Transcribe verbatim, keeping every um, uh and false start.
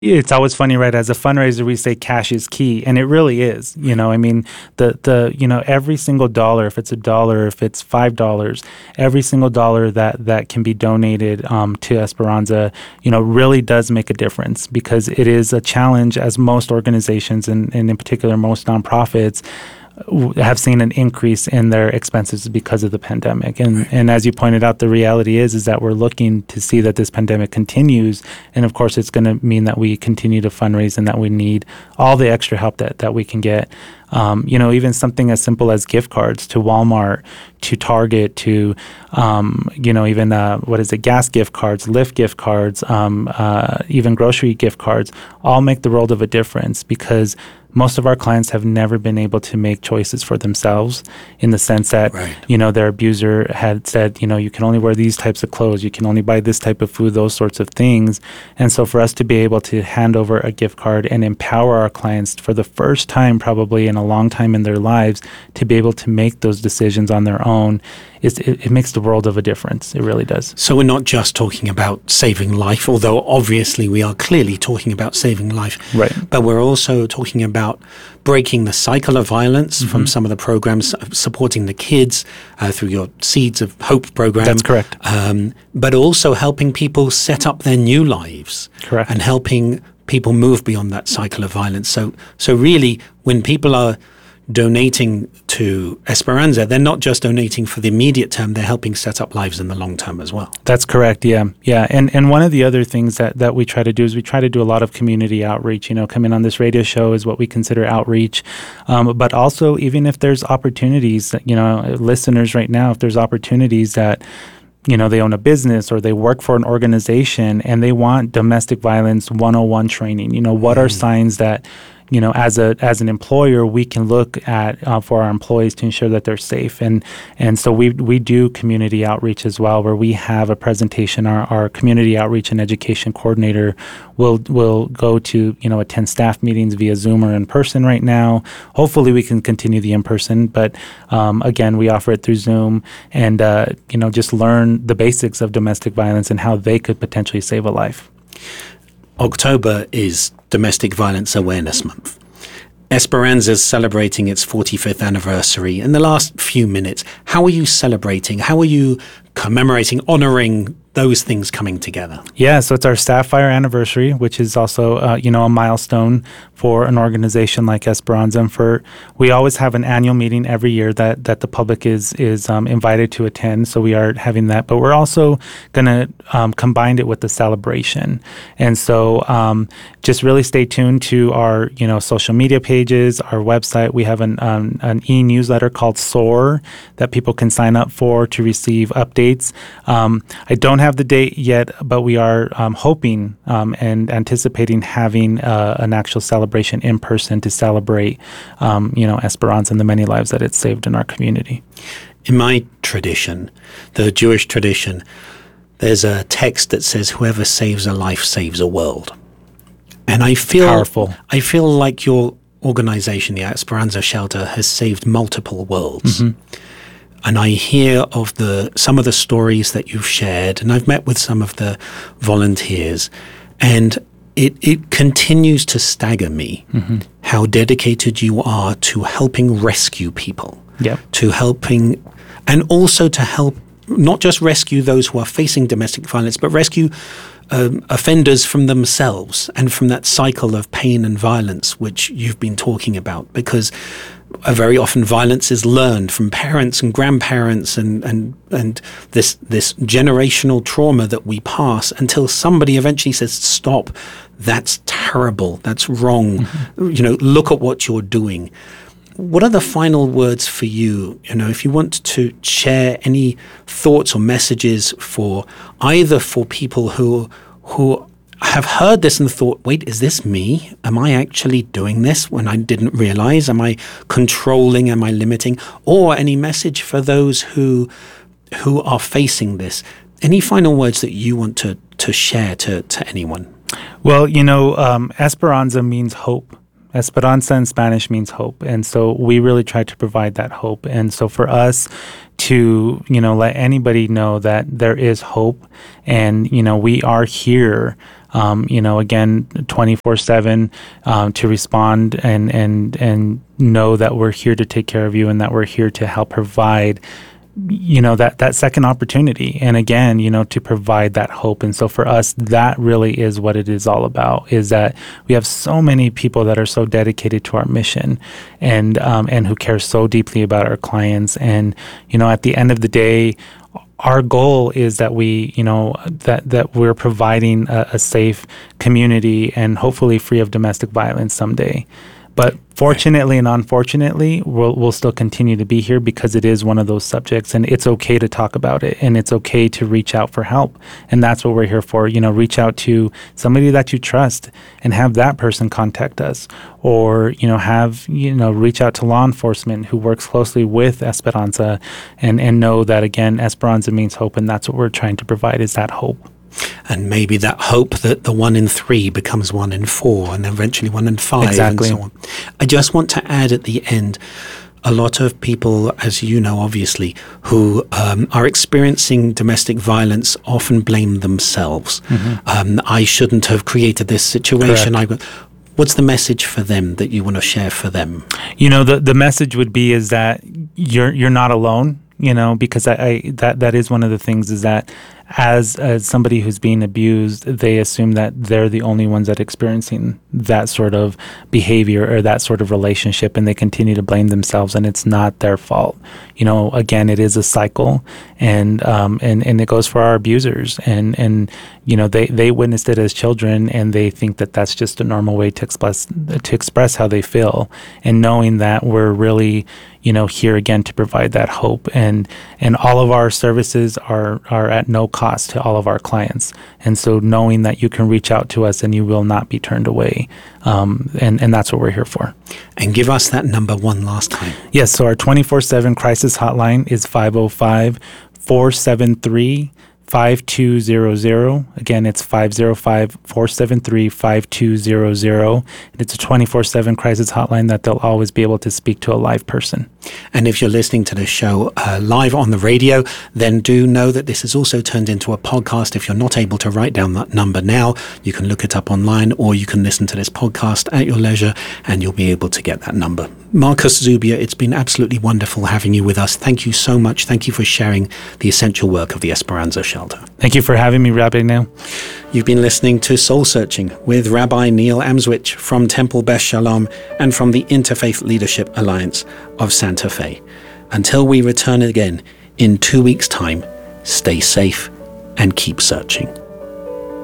It's always funny, right? As a fundraiser, we say cash is key, and it really is. You know, I mean, the the you know every single dollar, if it's a dollar, if it's five dollars, every single dollar that that can be donated um, to Esperanza, you know, really does make a difference, because it is a challenge, as most organizations and, and in particular most nonprofits have seen an increase in their expenses because of the pandemic. And Right. and as you pointed out, the reality is is that we're looking to see that this pandemic continues. And of course, it's going to mean that we continue to fundraise and that we need all the extra help that, that we can get. Um, you know, even something as simple as gift cards to Walmart, to Target, to, um, you know, even, uh, what is it, gas gift cards, Lyft gift cards, um, uh, even grocery gift cards, all make the world of a difference, because most of our clients have never been able to make choices for themselves, in the sense that, Right. you know, their abuser had said, you know, you can only wear these types of clothes, you can only buy this type of food, those sorts of things. And so for us to be able to hand over a gift card and empower our clients for the first time, probably in a long time in their lives, to be able to make those decisions on their own, is it, it makes the world of a difference. It really does. So we're not just talking about saving life, although obviously we are clearly talking about saving life. Right. But we're also talking about breaking the cycle of violence Mm-hmm. from some of the programs, uh, supporting the kids uh, through your Seeds of Hope program. That's correct. Um, but also helping people set up their new lives. Correct. And helping people move beyond that cycle of violence. So, so really, when people are donating to Esperanza, they're not just donating for the immediate term, they're helping set up lives in the long term as well. That's correct. Yeah. Yeah. And and one of the other things that, that we try to do is we try to do a lot of community outreach. You know, coming on this radio show is what we consider outreach. Um, but also, even if there's opportunities, you know, listeners right now, if there's opportunities that, you know, they own a business or they work for an organization and they want domestic violence one oh one training, you know, what are signs that, you know, as a as an employer, we can look at uh, for our employees to ensure that they're safe. And and so we we do community outreach as well, where we have a presentation. Our, our community outreach and education coordinator will will go to, you know, attend staff meetings via Zoom or in person right now. Hopefully we can continue the in person, but um, again, we offer it through Zoom, and uh, you know, just learn the basics of domestic violence and how they could potentially save a life. October is Domestic Violence Awareness Month. Esperanza's celebrating its forty-fifth anniversary. In the last few minutes, how are you celebrating? How are you commemorating, honoring those things coming together? Yeah, so it's our Sapphire anniversary, which is also, uh, you know, a milestone for an organization like Esperanza. And for we always have an annual meeting every year that that the public is is um, invited to attend. So we are having that, but we're also going to um, combine it with the celebration. And so um, just really stay tuned to our, you know, social media pages, our website. We have an um, an e-newsletter called SOAR that people can sign up for to receive updates. Um, I don't have the date yet, but we are um, hoping um, and anticipating having uh, an actual celebration in person to celebrate, um, you know, Esperanza and the many lives that it's saved in our community. In my tradition, the Jewish tradition, there's a text that says, "Whoever saves a life saves a world." And I feel Powerful. I feel like your organization, the Esperanza Shelter, has saved multiple worlds. Mm-hmm. And I hear of the some of the stories that you've shared, and I've met with some of the volunteers, and it, it continues to stagger me Mm-hmm. how dedicated you are to helping rescue people, Yep. to helping, and also to help not just rescue those who are facing domestic violence, but rescue um, offenders from themselves and from that cycle of pain and violence which you've been talking about, because uh, very often violence is learned from parents and grandparents and, and, and this, this generational trauma that we pass until somebody eventually says, "Stop, that's terrible, that's wrong, mm-hmm. you know, look at what you're doing." What are the final words for you? You know, if you want to share any thoughts or messages for either for people who who have heard this and thought, "Wait, is this me? Am I actually doing this when I didn't realize? Am I controlling? Am I limiting?" Or any message for those who who are facing this? Any final words that you want to to share to to anyone? Well, you know, um, Esperanza means hope. Esperanza in Spanish means hope. And so we really try to provide that hope. And so for us to, you know, let anybody know that there is hope and, you know, we are here um, you know, again, twenty-four seven um, to respond and, and, and know that we're here to take care of you and that we're here to help provide, you know, that, that second opportunity. And again, you know, to provide that hope. And so for us, that really is what it is all about, is that we have so many people that are so dedicated to our mission and, um, and who care so deeply about our clients. And, you know, at the end of the day, our goal is that we, you know, that, that we're providing a, a safe community and hopefully free of domestic violence someday. But fortunately and unfortunately, we'll, we'll still continue to be here because it is one of those subjects, and it's okay to talk about it, and it's okay to reach out for help. And that's what we're here for. You know, reach out to somebody that you trust and have that person contact us, or, you know, have, you know, reach out to law enforcement who works closely with Esperanza and, and know that, again, Esperanza means hope, and that's what we're trying to provide, is that hope. And maybe that hope that the one in three becomes one in four and eventually one in five exactly. and so on. I just want to add at the end, a lot of people, as you know, obviously, who um, are experiencing domestic violence often blame themselves. Mm-hmm. Um, I shouldn't have created this situation. I, what's the message for them that you want to share for them? You know, the, the message would be is that you're you're not alone. You know, because I, I that that is one of the things, is that as as somebody who's being abused, they assume that they're the only ones that are experiencing that sort of behavior or that sort of relationship, and they continue to blame themselves, and it's not their fault. You know, again, it is a cycle, and um and, and it goes for our abusers, and and you know, they they witnessed it as children, and they think that that's just a normal way to express to express how they feel, and knowing that we're really, you know, here again to provide that hope, and and all of our services are are at no cost to all of our clients, and so knowing that you can reach out to us and you will not be turned away, um, and and that's what we're here for. And give us that number one last time. Yes, so our twenty-four seven crisis hotline is five oh five, four seven three, five two zero zero. Again, it's five oh five, four seven three, five two zero zero. And it's a twenty-four seven crisis hotline that they'll always be able to speak to a live person. And if you're listening to this show uh, live on the radio, then do know that this is also turned into a podcast. If you're not able to write down that number now, you can look it up online, or you can listen to this podcast at your leisure, and you'll be able to get that number. Marcus Zubia, it's been absolutely wonderful having you with us. Thank you so much. Thank you for sharing the essential work of the Esperanza Shelter. Thank you for having me, Rabbi Neil. You've been listening to Soul Searching with Rabbi Neil Amswich from Temple Beth Shalom and from the Interfaith Leadership Alliance of Santa Fe. Until we return again in two weeks' time, stay safe and keep searching.